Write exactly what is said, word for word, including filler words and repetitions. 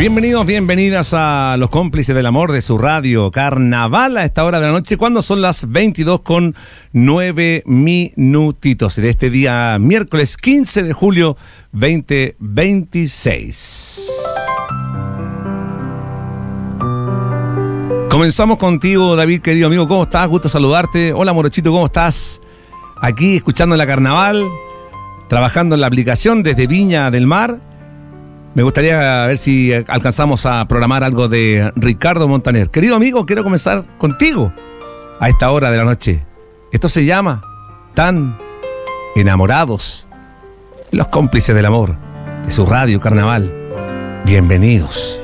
Bienvenidos, bienvenidas a Los Cómplices del Amor de su radio Carnaval a esta hora de la noche, cuando son las veintidós con nueve minutitos de este día miércoles quince de julio veinte veintiséis. Comenzamos contigo, David, querido amigo. ¿Cómo estás? Gusto saludarte. Hola, Morochito, ¿cómo estás? Aquí escuchando la Carnaval, trabajando en la aplicación desde Viña del Mar. Me gustaría ver si alcanzamos a programar algo de Ricardo Montaner. Querido amigo, quiero comenzar contigo a esta hora de la noche. Esto se llama Tan Enamorados, Los Cómplices del Amor de su radio Carnaval. Bienvenidos.